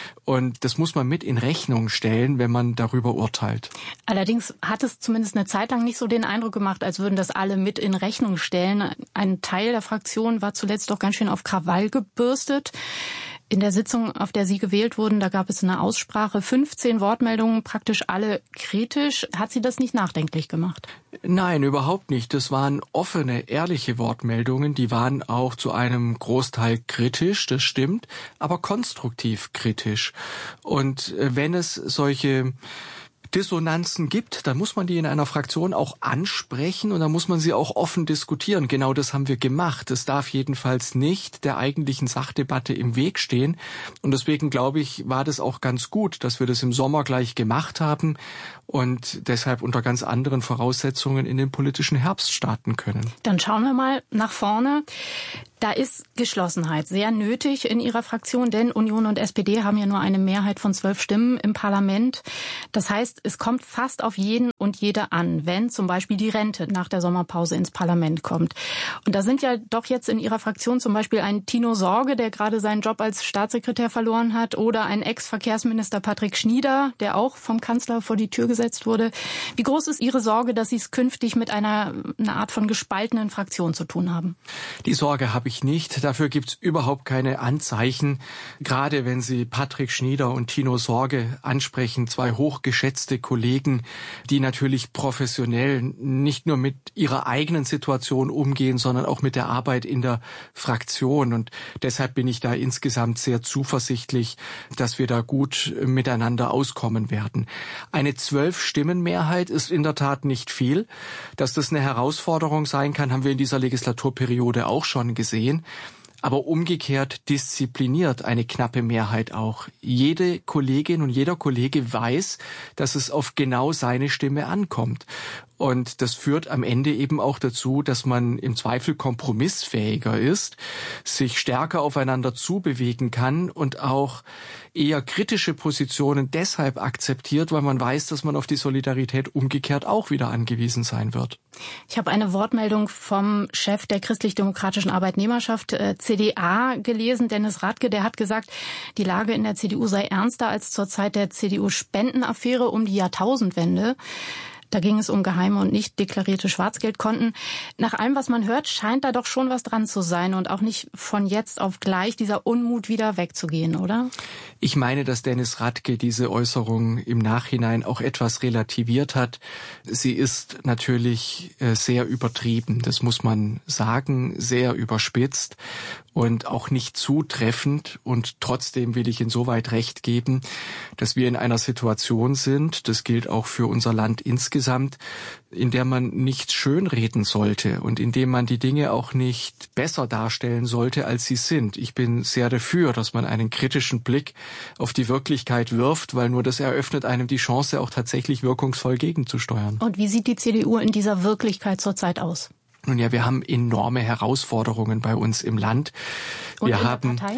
Und das muss man mit in Rechnung stellen, wenn man darüber urteilt. Allerdings hat es zumindest eine Zeit lang nicht so den Eindruck gemacht, als würden das alle mit in Rechnung stellen. Ein Teil der Fraktion war zuletzt doch ganz schön auf Krawall gebürstet. In der Sitzung, auf der Sie gewählt wurden, da gab es eine Aussprache, fünfzehn Wortmeldungen, praktisch alle kritisch. Hat Sie das nicht nachdenklich gemacht? Nein, überhaupt nicht. Das waren offene, ehrliche Wortmeldungen. Die waren auch zu einem Großteil kritisch, das stimmt, aber konstruktiv kritisch. Und wenn es solche Dissonanzen gibt, dann muss man die in einer Fraktion auch ansprechen und dann muss man sie auch offen diskutieren. Genau das haben wir gemacht. Es darf jedenfalls nicht der eigentlichen Sachdebatte im Weg stehen. Und deswegen, glaube ich, war das auch ganz gut, dass wir das im Sommer gleich gemacht haben und deshalb unter ganz anderen Voraussetzungen in den politischen Herbst starten können. Dann schauen wir mal nach vorne. Da ist Geschlossenheit sehr nötig in Ihrer Fraktion, denn Union und S P D haben ja nur eine Mehrheit von zwölf Stimmen im Parlament. Das heißt, es kommt fast auf jeden und jede an, wenn zum Beispiel die Rente nach der Sommerpause ins Parlament kommt. Und da sind ja doch jetzt in Ihrer Fraktion zum Beispiel ein Tino Sorge, der gerade seinen Job als Staatssekretär verloren hat, oder ein Ex-Verkehrsminister Patrick Schnieder, der auch vom Kanzler vor die Tür gesetzt wurde. Wie groß ist Ihre Sorge, dass Sie es künftig mit einer, einer Art von gespaltenen Fraktion zu tun haben? Die Sorge habe ich nicht. Dafür gibt's überhaupt keine Anzeichen. Gerade wenn Sie Patrick Schnieder und Tino Sorge ansprechen, zwei hochgeschätzte Kollegen, die natürlich professionell nicht nur mit ihrer eigenen Situation umgehen, sondern auch mit der Arbeit in der Fraktion. Und deshalb bin ich da insgesamt sehr zuversichtlich, dass wir da gut miteinander auskommen werden. Eine Zwölf-Stimmen-Mehrheit ist in der Tat nicht viel. Dass das eine Herausforderung sein kann, haben wir in dieser Legislaturperiode auch schon gesehen. Aber umgekehrt diszipliniert eine knappe Mehrheit auch. Jede Kollegin und jeder Kollege weiß, dass es auf genau seine Stimme ankommt. Und das führt am Ende eben auch dazu, dass man im Zweifel kompromissfähiger ist, sich stärker aufeinander zubewegen kann und auch eher kritische Positionen deshalb akzeptiert, weil man weiß, dass man auf die Solidarität umgekehrt auch wieder angewiesen sein wird. Ich habe eine Wortmeldung vom Chef der christlich-demokratischen Arbeitnehmerschaft äh, C D A gelesen, Dennis Radke, der hat gesagt, die Lage in der C D U sei ernster als zur Zeit der C D U-Spendenaffäre um die Jahrtausendwende. Da ging es um geheime und nicht deklarierte Schwarzgeldkonten. Nach allem, was man hört, scheint da doch schon was dran zu sein und auch nicht von jetzt auf gleich dieser Unmut wieder wegzugehen, oder? Ich meine, dass Dennis Radke diese Äußerung im Nachhinein auch etwas relativiert hat. Sie ist natürlich sehr übertrieben, das muss man sagen, sehr überspitzt und auch nicht zutreffend. Und trotzdem will ich insoweit recht geben, dass wir in einer Situation sind, das gilt auch für unser Land insgesamt, in der man nichts schönreden sollte und in dem man die Dinge auch nicht besser darstellen sollte, als sie sind. Ich bin sehr dafür, dass man einen kritischen Blick auf die Wirklichkeit wirft, weil nur das eröffnet einem die Chance, auch tatsächlich wirkungsvoll gegenzusteuern. Und wie sieht die C D U in dieser Wirklichkeit zurzeit aus? Nun ja, wir haben enorme Herausforderungen bei uns im Land. Und wir in haben der Partei?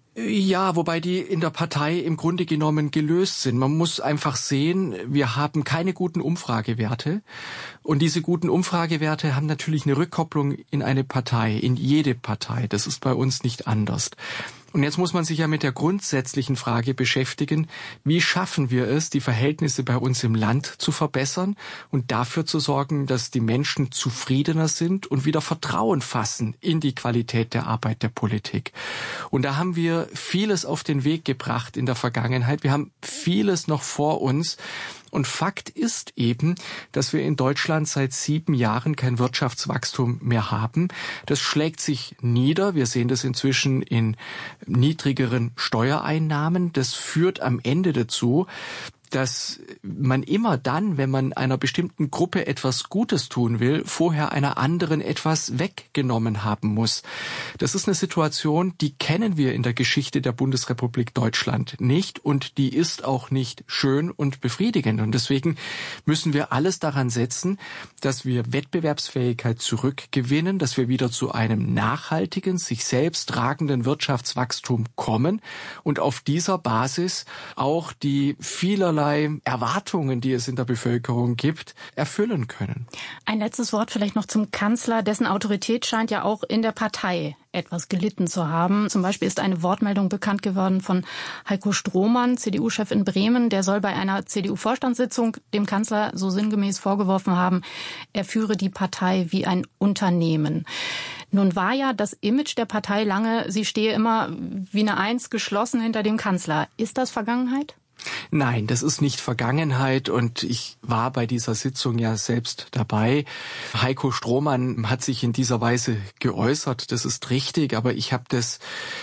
Ja, wobei die in der Partei im Grunde genommen gelöst sind. Man muss einfach sehen, wir haben keine guten Umfragewerte. Und diese guten Umfragewerte haben natürlich eine Rückkopplung in eine Partei, in jede Partei. Das ist bei uns nicht anders. Und jetzt muss man sich ja mit der grundsätzlichen Frage beschäftigen, wie schaffen wir es, die Verhältnisse bei uns im Land zu verbessern und dafür zu sorgen, dass die Menschen zufriedener sind und wieder Vertrauen fassen in die Qualität der Arbeit der Politik. Und da haben wir vieles auf den Weg gebracht in der Vergangenheit. Wir haben vieles noch vor uns. Und Fakt ist eben, dass wir in Deutschland seit sieben Jahren kein Wirtschaftswachstum mehr haben. Das schlägt sich nieder. Wir sehen das inzwischen in niedrigeren Steuereinnahmen. Das führt am Ende dazu, dass man immer dann, wenn man einer bestimmten Gruppe etwas Gutes tun will, vorher einer anderen etwas weggenommen haben muss. Das ist eine Situation, die kennen wir in der Geschichte der Bundesrepublik Deutschland nicht und die ist auch nicht schön und befriedigend. Und deswegen müssen wir alles daran setzen, dass wir Wettbewerbsfähigkeit zurückgewinnen, dass wir wieder zu einem nachhaltigen, sich selbst tragenden Wirtschaftswachstum kommen und auf dieser Basis auch die vielerlei Erwartungen, die es in der Bevölkerung gibt, erfüllen können. Ein letztes Wort vielleicht noch zum Kanzler. Dessen Autorität scheint ja auch in der Partei etwas gelitten zu haben. Zum Beispiel ist eine Wortmeldung bekannt geworden von Heiko Strohmann, C D U-Chef in Bremen. Der soll bei einer C D U-Vorstandssitzung dem Kanzler so sinngemäß vorgeworfen haben, er führe die Partei wie ein Unternehmen. Nun war ja das Image der Partei lange, sie stehe immer wie eine Eins geschlossen hinter dem Kanzler. Ist das Vergangenheit? Nein, das ist nicht Vergangenheit und ich war bei dieser Sitzung ja selbst dabei. Heiko Strohmann hat sich in dieser Weise geäußert, das ist richtig, aber ich habe das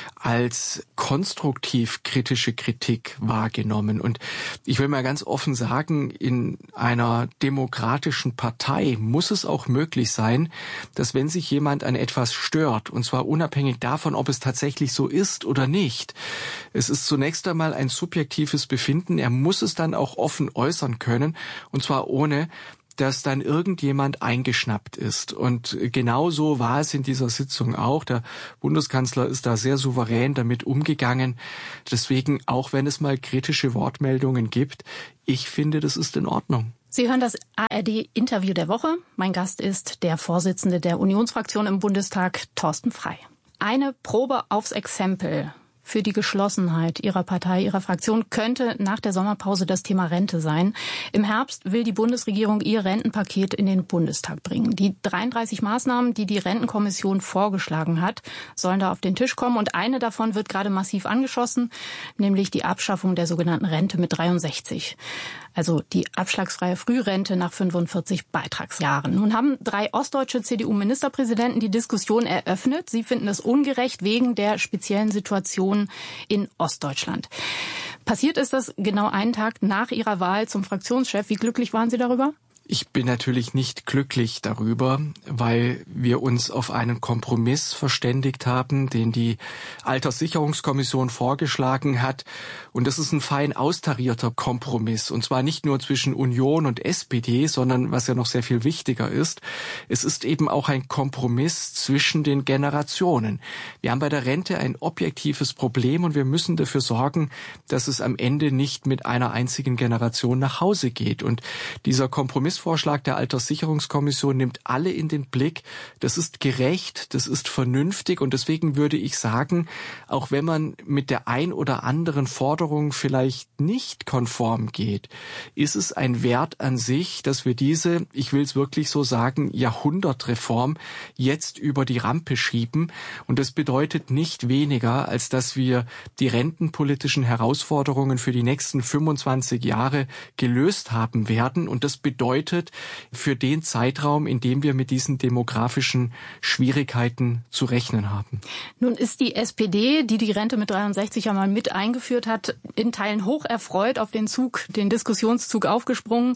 als konstruktiv kritische Kritik wahrgenommen. Und ich will mal ganz offen sagen, in einer demokratischen Partei muss es auch möglich sein, dass wenn sich jemand an etwas stört, und zwar unabhängig davon, ob es tatsächlich so ist oder nicht, es ist zunächst einmal ein subjektives Befinden, er muss es dann auch offen äußern können, und zwar ohne, dass dann irgendjemand eingeschnappt ist. Und genauso war es in dieser Sitzung auch. Der Bundeskanzler ist da sehr souverän damit umgegangen. Deswegen, auch wenn es mal kritische Wortmeldungen gibt, ich finde, das ist in Ordnung. Sie hören das A R D-Interview der Woche. Mein Gast ist der Vorsitzende der Unionsfraktion im Bundestag, Thorsten Frey. Eine Probe aufs Exempel für die Geschlossenheit Ihrer Partei, Ihrer Fraktion könnte nach der Sommerpause das Thema Rente sein. Im Herbst will die Bundesregierung ihr Rentenpaket in den Bundestag bringen. Die dreiunddreißig Maßnahmen, die die Rentenkommission vorgeschlagen hat, sollen da auf den Tisch kommen. Und eine davon wird gerade massiv angeschossen, nämlich die Abschaffung der sogenannten Rente mit dreiundsechzig. Also die abschlagsfreie Frührente nach fünfundvierzig Beitragsjahren. Nun haben drei ostdeutsche C D U-Ministerpräsidenten die Diskussion eröffnet. Sie finden es ungerecht wegen der speziellen Situation in Ostdeutschland. Passiert ist das genau einen Tag nach Ihrer Wahl zum Fraktionschef. Wie glücklich waren Sie darüber? Ich bin natürlich nicht glücklich darüber, weil wir uns auf einen Kompromiss verständigt haben, den die Alterssicherungskommission vorgeschlagen hat. Und das ist ein fein austarierter Kompromiss. Und zwar nicht nur zwischen Union und S P D, sondern, was ja noch sehr viel wichtiger ist, es ist eben auch ein Kompromiss zwischen den Generationen. Wir haben bei der Rente ein objektives Problem und wir müssen dafür sorgen, dass es am Ende nicht mit einer einzigen Generation nach Hause geht. Und dieser Kompromiss Kompromissvorschlag der Alterssicherungskommission nimmt alle in den Blick. Das ist gerecht, das ist vernünftig und deswegen würde ich sagen, auch wenn man mit der ein oder anderen Forderung vielleicht nicht konform geht, ist es ein Wert an sich, dass wir diese, ich will es wirklich so sagen, Jahrhundertreform jetzt über die Rampe schieben. Und das bedeutet nicht weniger, als dass wir die rentenpolitischen Herausforderungen für die nächsten fünfundzwanzig Jahre gelöst haben werden. Und das bedeutet für den Zeitraum, in dem wir mit diesen demografischen Schwierigkeiten zu rechnen haben. Nun ist die S P D, die die Rente mit dreiundsechzig ja mal mit eingeführt hat, in Teilen hoch erfreut auf den Zug, den Diskussionszug aufgesprungen.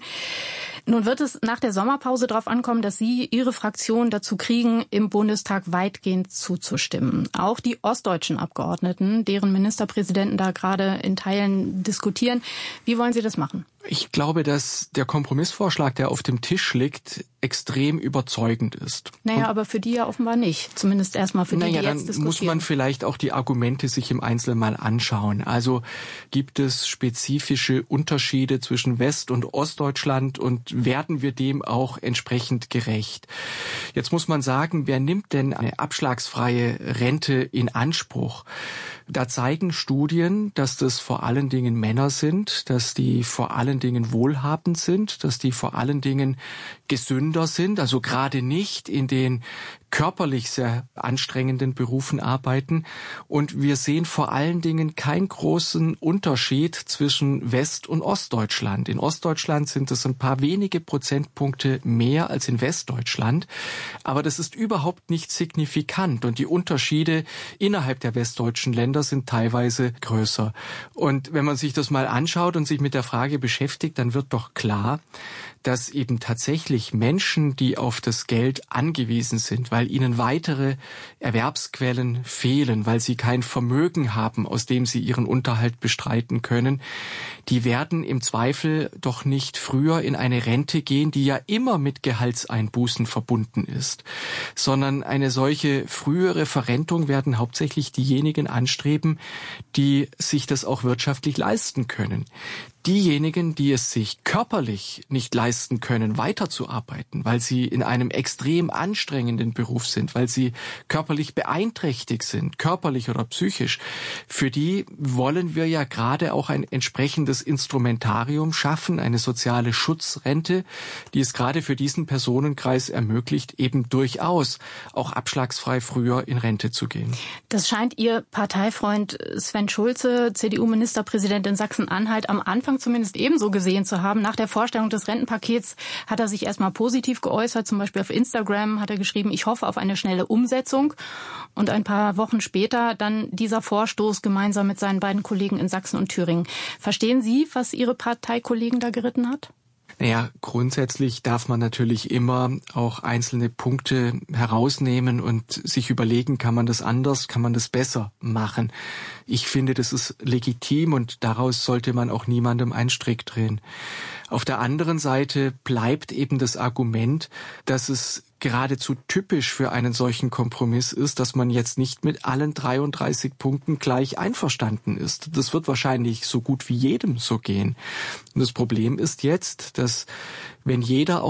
Nun wird es nach der Sommerpause darauf ankommen, dass Sie Ihre Fraktion dazu kriegen, im Bundestag weitgehend zuzustimmen. Auch die ostdeutschen Abgeordneten, deren Ministerpräsidenten da gerade in Teilen diskutieren. Wie wollen Sie das machen? Ich glaube, dass der Kompromissvorschlag, der auf dem Tisch liegt, extrem überzeugend ist. Naja, Und aber für die ja offenbar nicht. Zumindest erstmal für die, naja, die jetzt dann diskutieren. muss man vielleicht auch die Argumente sich im Einzelnen mal anschauen. Also gibt es spezifische Unterschiede zwischen West- und Ostdeutschland und werden wir dem auch entsprechend gerecht? Jetzt muss man sagen, wer nimmt denn eine abschlagsfreie Rente in Anspruch? Da zeigen Studien, dass das vor allen Dingen Männer sind, dass die vor allen Dingen wohlhabend sind, dass die vor allen Dingen gesünder sind, also gerade nicht in den körperlich sehr anstrengenden Berufen arbeiten. Und wir sehen vor allen Dingen keinen großen Unterschied zwischen West- und Ostdeutschland. In Ostdeutschland sind es ein paar wenige Prozentpunkte mehr als in Westdeutschland. Aber das ist überhaupt nicht signifikant. Und die Unterschiede innerhalb der westdeutschen Länder sind teilweise größer. Und wenn man sich das mal anschaut und sich mit der Frage beschäftigt, dann wird doch klar, dass eben tatsächlich Menschen, die auf das Geld angewiesen sind, weil ihnen weitere Erwerbsquellen fehlen, weil sie kein Vermögen haben, aus dem sie ihren Unterhalt bestreiten können, die werden im Zweifel doch nicht früher in eine Rente gehen, die ja immer mit Gehaltseinbußen verbunden ist, sondern eine solche frühere Verrentung werden hauptsächlich diejenigen anstreben, die sich das auch wirtschaftlich leisten können. Diejenigen, die es sich körperlich nicht leisten können, weiterzuarbeiten, weil sie in einem extrem anstrengenden Beruf sind, weil sie körperlich beeinträchtigt sind, körperlich oder psychisch, für die wollen wir ja gerade auch ein entsprechendes Instrumentarium schaffen, eine soziale Schutzrente, die es gerade für diesen Personenkreis ermöglicht, eben durchaus auch abschlagsfrei früher in Rente zu gehen. Das scheint Ihr Parteifreund Sven Schulze, C D U-Ministerpräsident in Sachsen-Anhalt, am Anfang zumindest ebenso gesehen zu haben. Nach der Vorstellung des Rentenpakets hat er sich erstmal positiv geäußert. Zum Beispiel auf Instagram hat er geschrieben, ich hoffe auf eine schnelle Umsetzung. Und ein paar Wochen später dann dieser Vorstoß gemeinsam mit seinen beiden Kollegen in Sachsen und Thüringen. Verstehen Sie, was Ihre Parteikollegen da geritten hat? Naja, grundsätzlich darf man natürlich immer auch einzelne Punkte herausnehmen und sich überlegen, kann man das anders, kann man das besser machen. Ich finde, das ist legitim und daraus sollte man auch niemandem einen Strick drehen. Auf der anderen Seite bleibt eben das Argument, dass es geradezu typisch für einen solchen Kompromiss ist, dass man jetzt nicht mit allen dreiunddreißig Punkten gleich einverstanden ist. Das wird wahrscheinlich so gut wie jedem so gehen. Und das Problem ist jetzt, dass wenn jeder auch